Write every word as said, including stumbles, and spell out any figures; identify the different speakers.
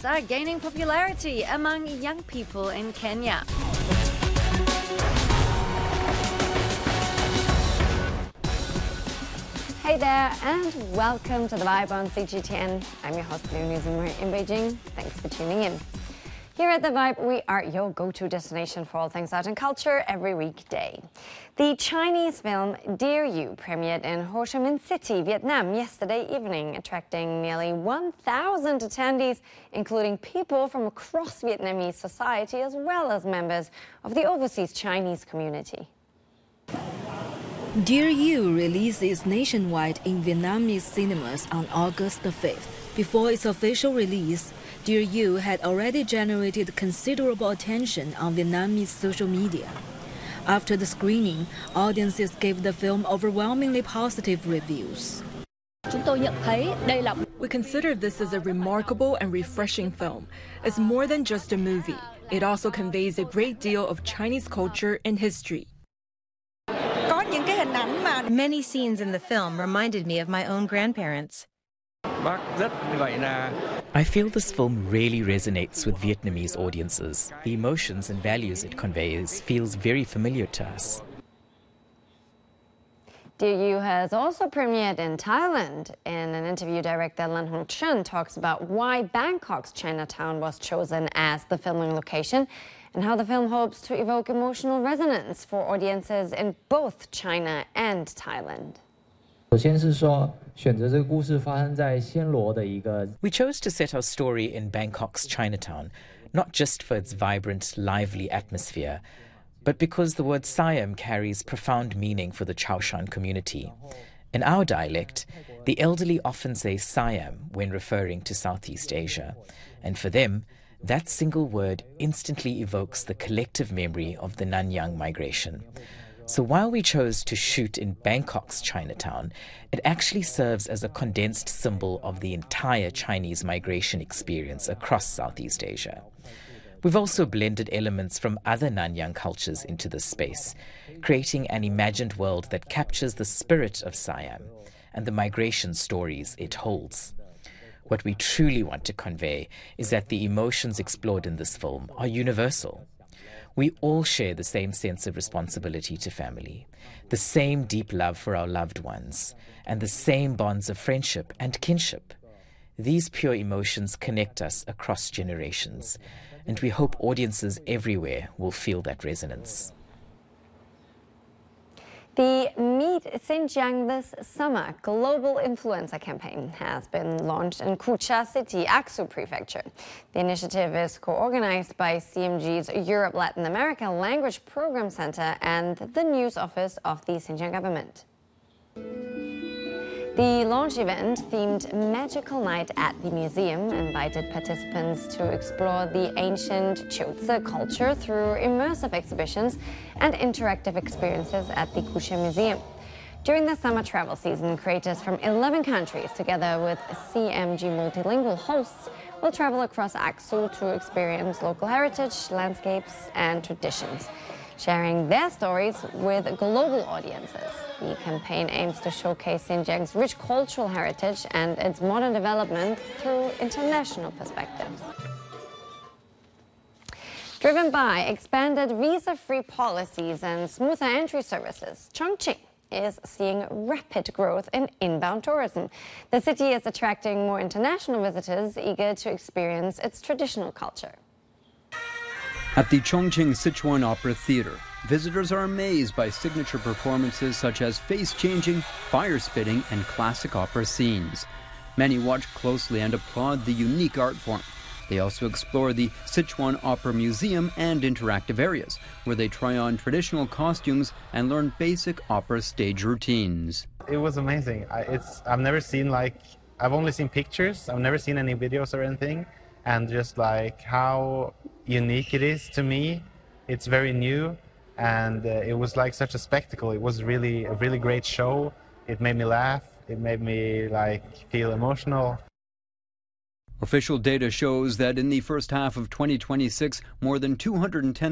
Speaker 1: arts are gaining popularity among young people in Kenya.
Speaker 2: Hey there, and welcome to The Vibe on C G T N. I'm your host, Leonie Zimmer in Beijing. Thanks for tuning in. Here at The Vibe, we are your go-to destination for all things art and culture every weekday. The Chinese film Dear You premiered in Ho Chi Minh City, Vietnam yesterday evening, attracting nearly one thousand attendees, including people from across Vietnamese society as well as members of the overseas Chinese community.
Speaker 3: Dear You releases nationwide in Vietnamese cinemas on August the fifth. Before its official release, Dear You had already generated considerable attention on Vietnamese social media. After the screening, audiences gave the film overwhelmingly positive reviews.
Speaker 4: We consider this as a remarkable and refreshing film. It's more than just a movie. It also conveys a great deal of Chinese culture and history.
Speaker 5: Many scenes in the film reminded me of my own grandparents.
Speaker 6: I feel this film really resonates with Vietnamese audiences. The emotions and values it conveys feels very familiar to us.
Speaker 2: Dear You has also premiered in Thailand. In an interview, director Lan Hong Chen talks about why Bangkok's Chinatown was chosen as the filming location and how the film hopes to evoke emotional resonance for audiences in both China and Thailand.
Speaker 6: We chose to set our story in Bangkok's Chinatown, not just for its vibrant, lively atmosphere, but because the word Siam carries profound meaning for the Chaoshan community. In our dialect, the elderly often say Siam when referring to Southeast Asia, and for them, that single word instantly evokes the collective memory of the Nanyang migration. So while we chose to shoot in Bangkok's Chinatown, it actually serves as a condensed symbol of the entire Chinese migration experience across Southeast Asia. We've also blended elements from other Nanyang cultures into this space, creating an imagined world that captures the spirit of Siam and the migration stories it holds. What we truly want to convey is that the emotions explored in this film are universal. We all share the same sense of responsibility to family, the same deep love for our loved ones, and the same bonds of friendship and kinship. These pure emotions connect us across generations, and we hope audiences everywhere will feel that resonance.
Speaker 2: The Meet Xinjiang This Summer global influencer campaign has been launched in Kucha City, Aksu Prefecture. The initiative is co-organized by C M G's Europe Latin America Language Program Center and the News Office of the Xinjiang government. The launch event, themed Magical Night at the Museum, invited participants to explore the ancient Qiuzi culture through immersive exhibitions and interactive experiences at the Kucha Museum. During the summer travel season, creators from eleven countries, together with C M G multilingual hosts, will travel across Aksu to experience local heritage, landscapes, and traditions, sharing their stories with global audiences. The campaign aims to showcase Xinjiang's rich cultural heritage and its modern development through international perspectives. Driven by expanded visa-free policies and smoother entry services, Chongqing is seeing rapid growth in inbound tourism. The city is attracting more international visitors eager to experience its traditional culture.
Speaker 7: At the Chongqing Sichuan Opera Theater, visitors are amazed by signature performances such as face-changing, fire-spitting, and classic opera scenes. Many watch closely and applaud the unique art form. They also explore the Sichuan Opera Museum and interactive areas, where they try on traditional costumes and learn basic opera stage routines.
Speaker 8: It was amazing. I, it's, I've never seen like, I've only seen pictures, I've never seen any videos or anything, and just like how unique it is to me. It's very new, and uh, it was like such a spectacle. It was really a really great show. It made me laugh. It made me like feel emotional.
Speaker 7: Official data shows that in the first half of twenty twenty-six, more than two hundred ten